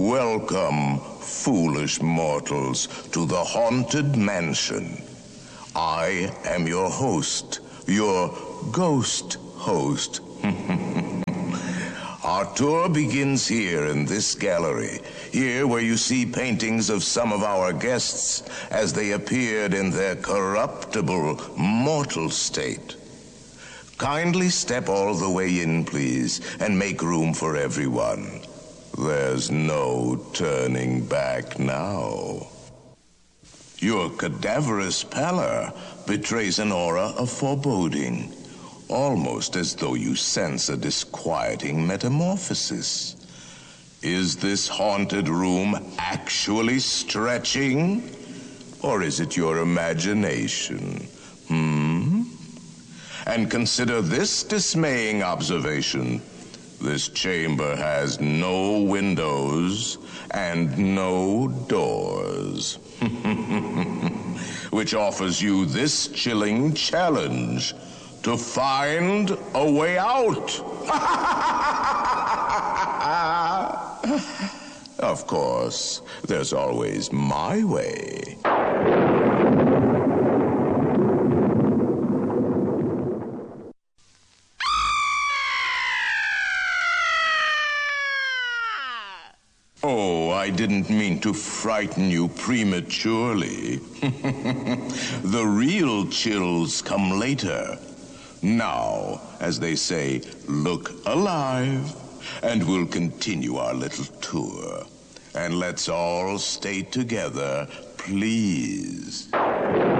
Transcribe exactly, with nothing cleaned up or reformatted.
Welcome, foolish mortals, to the Haunted Mansion. I am your host, your ghost host. Our tour begins here in this gallery, here where you see paintings of some of our guests as they appeared in their corruptible, mortal state. Kindly step all the way in, please, and make room for everyone. There's no turning back now. Your cadaverous pallor betrays an aura of foreboding, almost as though you sense a disquieting metamorphosis. Is this haunted room actually stretching? Or is it your imagination? Hmm? And consider this dismaying observation. This chamber has no windows and no doors, which offers you this chilling challenge to find a way out. Of course, there's always my way. Oh, I didn't mean to frighten you prematurely. The real chills come later. Now, as they say, look alive, and we'll continue our little tour. And let's all stay together, please.